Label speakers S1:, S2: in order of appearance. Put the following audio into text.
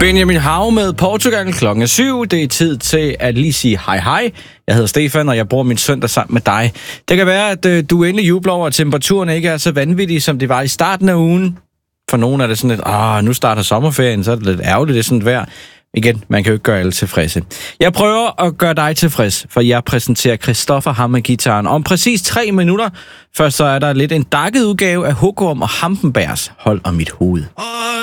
S1: Benjamin Hav med Portugal klokken 7. Det er tid til at lige sige hej hej. Jeg hedder Stefan, og jeg bruger min søndag sammen med dig. Det kan være, at du endelig jubler over, at temperaturen ikke er så vanvittig, som det var i starten af ugen. For nogen er det sådan lidt, nu starter sommerferien, så er det lidt ærgerligt, det er sådan et vejr. Igen, man kan jo ikke gøre alle tilfredse. Jeg prøver at gøre dig tilfreds, for jeg præsenterer Christoffer Hammer-gitaren om præcis 3 minutter. Først så er der lidt en dakket udgave af Hugo og Hampenbergs Hold om mit hoved.